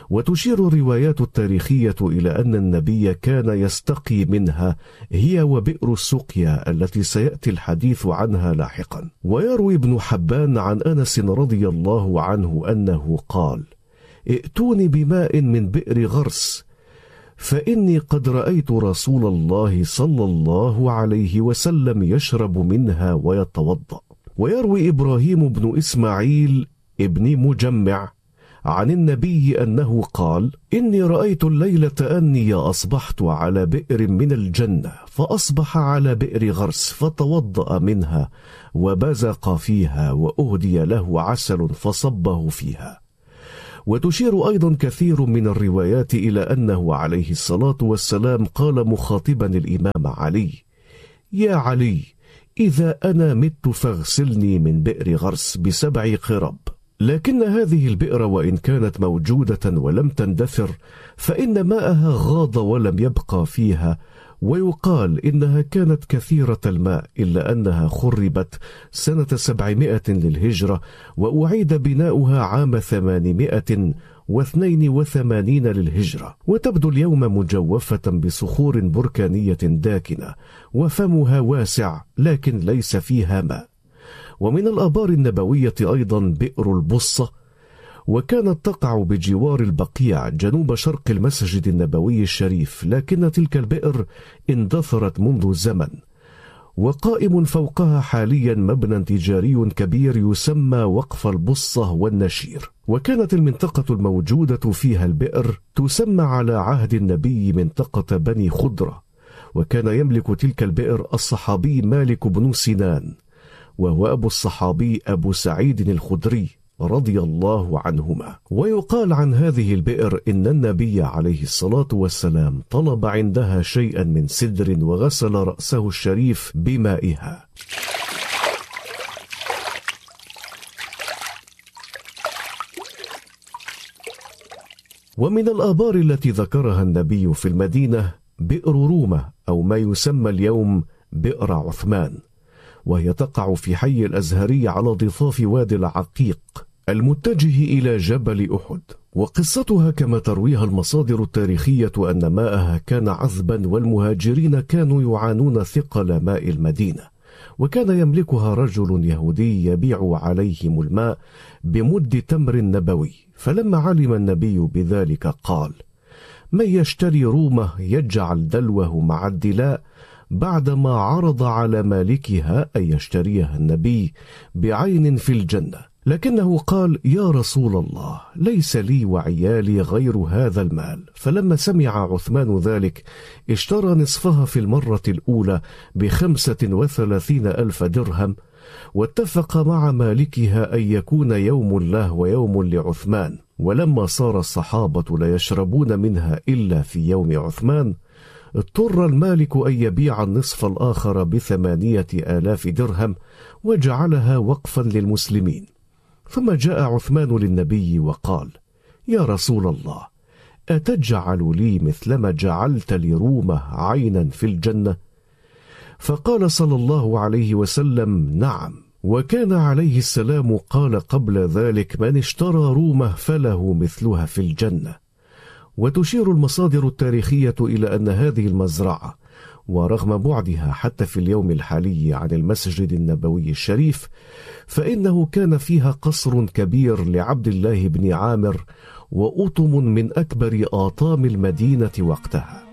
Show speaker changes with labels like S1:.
S1: وتشير الروايات التاريخية إلى أن النبي كان يستقي منها، هي وبئر السقيا التي سيأتي الحديث عنها لاحقا. ويروي ابن حبان عن أنس رضي الله عنه أنه قال: ائتوني بماء من بئر غرس، فإني قد رأيت رسول الله صلى الله عليه وسلم يشرب منها ويتوضأ. ويروي إبراهيم بن إسماعيل ابن مجمع عن النبي أنه قال: إني رأيت الليلة أني أصبحت على بئر من الجنة، فأصبح على بئر غرس فتوضأ منها وبزق فيها، وأهدي له عسل فصبه فيها. وتشير أيضا كثير من الروايات إلى أنه عليه الصلاة والسلام قال مخاطبا الإمام علي: يا علي، إذا أنا مت فاغسلني من بئر غرس ب7 قرب. لكن هذه البئر وإن كانت موجودة ولم تندثر، فإن ماءها غاض ولم يبقى فيها، ويقال إنها كانت كثيرة الماء، إلا أنها خربت سنة 700 للهجرة، وأعيد بناؤها عام 882 للهجرة، وتبدو اليوم مجوفة بصخور بركانية داكنة، وفمها واسع لكن ليس فيها ماء. ومن الآبار النبوية أيضا بئر البصة، وكانت تقع بجوار البقيع جنوب شرق المسجد النبوي الشريف، لكن تلك البئر اندثرت منذ زمن، وقائم فوقها حاليا مبنى تجاري كبير يسمى وقف البصة والنشير. وكانت المنطقة الموجودة فيها البئر تسمى على عهد النبي منطقة بني خضرة، وكان يملك تلك البئر الصحابي مالك بن سنان، وهو أبو الصحابي أبو سعيد الخدري رضي الله عنهما. ويقال عن هذه البئر إن النبي عليه الصلاة والسلام طلب عندها شيئا من سدر وغسل رأسه الشريف بمائها. ومن الآبار التي ذكرها النبي في المدينة بئر رومة، أو ما يسمى اليوم بئر عثمان، وهي تقع في حي الأزهري على ضفاف وادي العقيق المتجه إلى جبل أحد. وقصتها كما ترويها المصادر التاريخية أن ماءها كان عذبا، والمهاجرين كانوا يعانون ثقل ماء المدينة، وكان يملكها رجل يهودي يبيع عليهم الماء بمد تمر نبوي. فلما علم النبي بذلك قال: من يشتري رومه يجعل دلوه مع الدلاء، بعدما عرض على مالكها أن يشتريها النبي بعين في الجنة. لكنه قال: يا رسول الله، ليس لي وعيالي غير هذا المال. فلما سمع عثمان ذلك اشترى نصفها في المرة الأولى ب35,000 درهم، واتفق مع مالكها أن يكون يوم له ويوم لعثمان. ولما صار الصحابة لا يشربون منها إلا في يوم عثمان، اضطر المالك أن يبيع النصف الآخر ب8,000 درهم، وجعلها وقفا للمسلمين. ثم جاء عثمان للنبي وقال: يا رسول الله، أتجعل لي مثلما جعلت لرومة عينا في الجنة؟ فقال صلى الله عليه وسلم: نعم. وكان عليه السلام قال قبل ذلك: من اشترى رومة فله مثلها في الجنة. وتشير المصادر التاريخية إلى أن هذه المزرعة، ورغم بعدها حتى في اليوم الحالي عن المسجد النبوي الشريف، فإنه كان فيها قصر كبير لعبد الله بن عامر، وأطم من أكبر آطام المدينة وقتها.